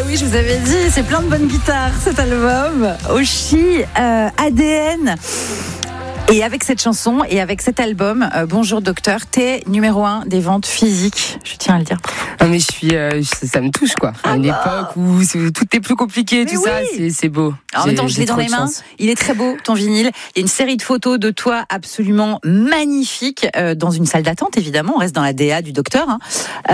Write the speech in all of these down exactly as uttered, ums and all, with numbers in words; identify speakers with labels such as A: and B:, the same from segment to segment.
A: oui, je vous avais dit, c'est plein de bonnes guitares cet album. Oshi, euh, A D N. Et avec cette chanson et avec cet album, euh, Bonjour Docteur, t'es numéro un des ventes physiques, je tiens à le dire.
B: Non mais je suis, euh, ça me touche quoi. À
A: ah
B: une
A: bah.
B: époque où tout est plus compliqué,
A: mais
B: tout
A: oui.
B: ça, c'est, c'est beau.
A: En même temps, je l'ai dans les mains. Il est très beau, ton vinyle. Il y a une série de photos de toi absolument magnifiques euh, dans une salle d'attente, évidemment. On reste dans la D A du docteur. Hein.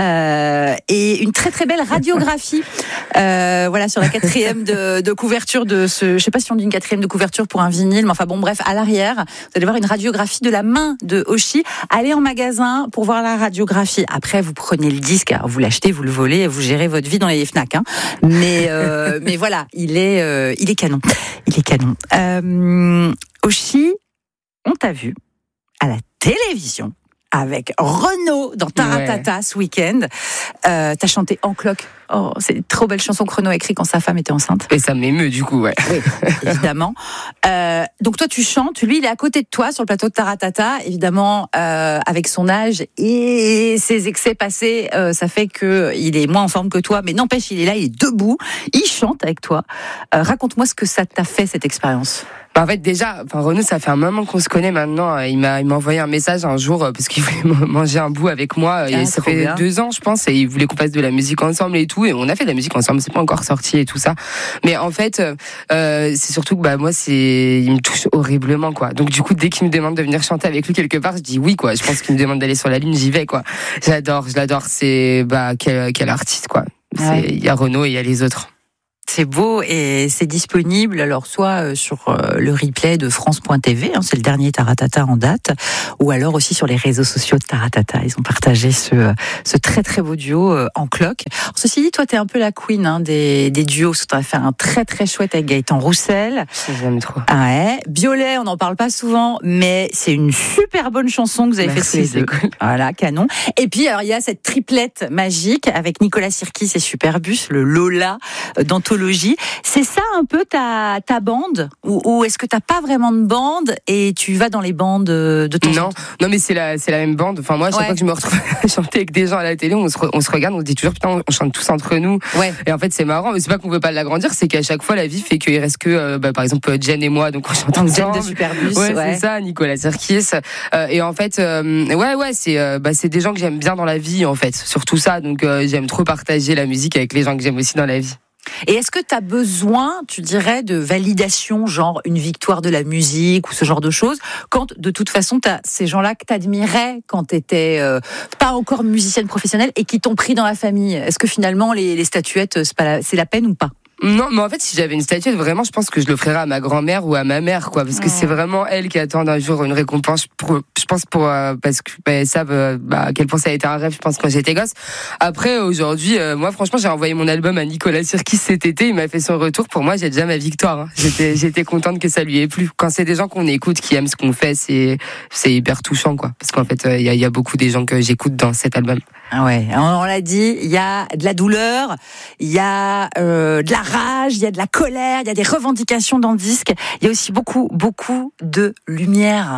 A: Euh, et une très très belle radiographie. Euh, voilà, sur la quatrième de, de couverture de ce. Je sais pas si on dit une quatrième de couverture pour un vinyle, mais enfin bon, bref, à l'arrière, vous allez voir une radiographie de la main de Oshi. Allez en magasin pour voir la radiographie. Après, vous prenez le disque, alors vous l'achetez, vous le volez, vous gérez votre vie dans les Fnac. Hein. Mais euh, mais voilà, il est euh, il est canon. Il est canon. Euh, Oshi, on t'a vu à la télévision avec Renaud dans Taratata ouais. ce week-end. Euh, t'as chanté En Cloque. Oh, c'est une trop belle chanson que Renaud a écrite quand sa femme était enceinte.
B: Et ça m'émeut du coup, ouais.
A: Oui, évidemment. Euh, donc toi, tu chantes. Lui, il est à côté de toi sur le plateau de Taratata. Évidemment, euh, avec son âge et ses excès passés, euh, ça fait que il est moins en forme que toi. Mais n'empêche, il est là, il est debout. Il chante avec toi. Euh, raconte-moi ce que ça t'a fait, cette expérience.
B: Bah en fait déjà, enfin Renaud, ça fait un moment qu'on se connaît maintenant. Il m'a, il m'a envoyé un message un jour parce qu'il voulait manger un bout avec moi. Et ah, ça fait bien. deux ans, je pense, et il voulait qu'on fasse de la musique ensemble et tout. Et on a fait de la musique ensemble. C'est pas encore sorti et tout ça. Mais en fait, euh, c'est surtout que bah moi, c'est, il me touche horriblement quoi. Donc du coup, dès qu'il me demande de venir chanter avec lui quelque part, je dis oui quoi. Je pense qu'il me demande d'aller sur la lune, j'y vais quoi. J'adore, je l'adore. C'est bah quel, quel artiste quoi. C'est, il y a Renaud et il y a les autres.
A: C'est beau et c'est disponible alors soit sur le replay de France point T V, hein, c'est le dernier Taratata en date, ou alors aussi sur les réseaux sociaux de Taratata. Ils ont partagé ce, ce très très beau duo euh, En Cloque. Alors, ceci dit, toi t'es un peu la queen hein, des, des duos, parce que t'as fait un très très chouette avec Gaëtan Roussel.
B: J'aime trop.
A: Ah ouais. Biolay, on n'en parle pas souvent, mais c'est une super bonne chanson que vous avez faite tous les deux.
B: Cool.
A: Voilà, canon. Et puis alors il y a cette triplette magique avec Nicolas Sirkis et Superbus, le Lola d'anthologie. C'est ça un peu ta, ta bande ou, ou est-ce que t'as pas vraiment de bande et tu vas dans les bandes de ton
B: Non, non mais c'est la, c'est la même bande. Enfin moi, à chaque ouais. fois que je me retrouve à chanter avec des gens à la télé, on se, re, on se regarde, on se dit toujours putain, on chante tous entre nous.
A: Ouais.
B: Et en fait c'est marrant, mais c'est pas qu'on veut pas l'agrandir, c'est qu'à chaque fois la vie fait qu'il reste que, euh, bah, par exemple Jen et moi, donc on chante ensemble.
A: Jen de Superbus.
B: Ouais,
A: ouais.
B: c'est ça, Nicolas Sirkis. Euh, et en fait, euh, ouais, ouais, c'est, euh, bah, c'est des gens que j'aime bien dans la vie en fait, surtout ça. Donc euh, j'aime trop partager la musique avec les gens que j'aime aussi dans la vie.
A: Et est-ce que tu as besoin, tu dirais, de validation, genre une victoire de la musique ou ce genre de choses, quand de toute façon, tu as ces gens-là que tu admirais quand tu n'étais euh, pas encore musicienne professionnelle et qui t'ont pris dans la famille? Est-ce que finalement, les, les statuettes, c'est, pas la, c'est la peine ou pas?
B: Non, mais en fait, si j'avais une statuette, vraiment, je pense que je l'offrirais à ma grand-mère ou à ma mère, quoi, parce que oh. c'est vraiment elle qui attend un jour une récompense. Pour, je pense pour euh, parce que bah, elles savent bah, à quel point ça a été un rêve. Je pense quand j'étais gosse. Après, aujourd'hui, euh, moi, franchement, j'ai envoyé mon album à Nicolas Sirkis cet été. Il m'a fait son retour. Pour moi, j'ai déjà ma victoire. Hein. J'étais, j'étais contente que ça lui ait plu. Quand c'est des gens qu'on écoute, qui aiment ce qu'on fait, c'est, c'est hyper touchant, quoi. Parce qu'en fait, il euh, y, a, y a beaucoup des gens que j'écoute dans cet album.
A: Ah ouais, on l'a dit, il y a de la douleur, il y a euh, de la rage, il y a de la colère, il y a des revendications dans le disque. Il y a aussi beaucoup, beaucoup de lumière.